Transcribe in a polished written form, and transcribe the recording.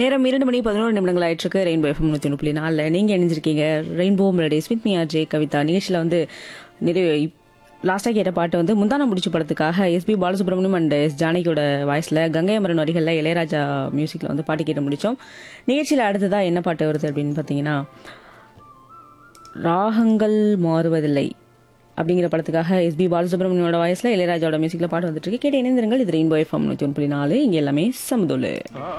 நேரம் 2:11 ஆயிட்டிருக்கு. Rainbow FM 101.4 நீங்க இணைஞ்சிருக்கீங்க. Rainbow melodies with me RJ Kavitha. நிகழ்ச்சியில் வந்து நிறைய லாஸ்ட்டாக கேட்ட பாட்டு வந்து முந்தான முடிச்சு படத்துக்காக எஸ்பி பாலசுப்ரமணியம் அண்ட் எஸ் ஜானகியோட வாய்ஸில் கங்கை அமரன் வரிகளில் இளையராஜா மியூசிக்கில் வந்து பாட்டு கேட்டு முடித்தோம். நிகழ்ச்சியில் அடுத்ததாக என்ன பாட்டு வருது அப்படின்னு பார்த்தீங்கன்னா, ராகங்கள் மாறுவதில்லை அப்படிங்கிற படத்துக்காக எஸ்பி பாலசுப்ரமணியோட வாய்ஸில் இளையராஜாவோட மியூசிக்கில் பாட்டு வந்துட்டு இருக்கு. கேட்டு இணைந்திருங்கள். இது ரெயின்போ எஃப்எம் 101.4. இங்கே எல்லாமே சமதோலு.